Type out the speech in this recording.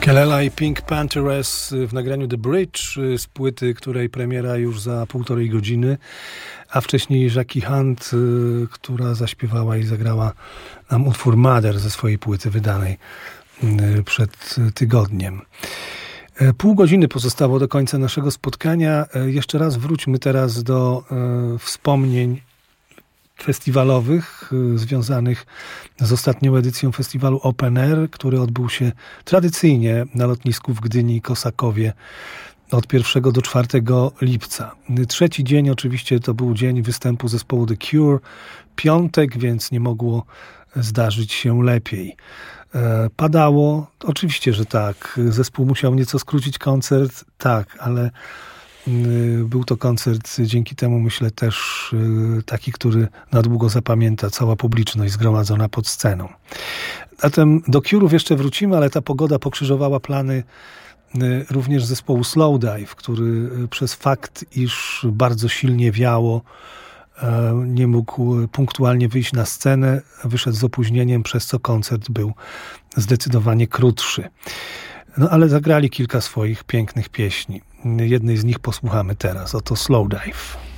Kelela i Pink Panthers w nagraniu The Bridge z płyty, której premiera już za 1,5 godziny, a wcześniej Jackie Hunt, która zaśpiewała i zagrała nam utwór Mother ze swojej płyty wydanej przed tygodniem. Pół godziny pozostało do końca naszego spotkania. Jeszcze raz wróćmy teraz do wspomnień festiwalowych związanych z ostatnią edycją festiwalu Open Air, który odbył się tradycyjnie na lotnisku w Gdyni i Kosakowie od 1 do 4 lipca. Trzeci dzień oczywiście to był dzień występu zespołu The Cure. Piątek, więc nie mogło zdarzyć się lepiej. Padało? Oczywiście, że tak. Zespół musiał nieco skrócić koncert, tak, ale był to koncert dzięki temu, myślę, też taki, który na długo zapamięta cała publiczność zgromadzona pod sceną. Zatem do Cure'ów jeszcze wrócimy, ale ta pogoda pokrzyżowała plany również zespołu Slowdive, który przez fakt, iż bardzo silnie wiało, nie mógł punktualnie wyjść na scenę, wyszedł z opóźnieniem, przez co koncert był zdecydowanie krótszy. No ale zagrali kilka swoich pięknych pieśni. Jednej z nich posłuchamy teraz. Oto Slowdive.